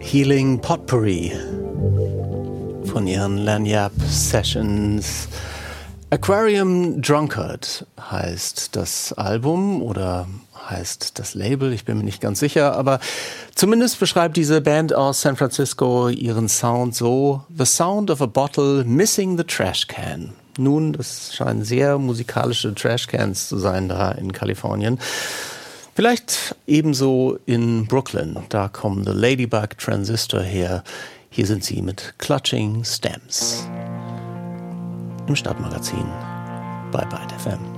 Healing Potpourri von ihren Lagniappe Sessions. Aquarium Drunkard heißt das Album oder heißt das Label, ich bin mir nicht ganz sicher, aber zumindest beschreibt diese Band aus San Francisco ihren Sound so: The sound of a bottle missing the trash can. Nun, das scheinen sehr musikalische Trashcans zu sein da in Kalifornien. Vielleicht ebenso in Brooklyn, da kommen The Ladybug Transistor her. Hier sind sie mit Clutching Stems im Stadtmagazin bei Byte FM.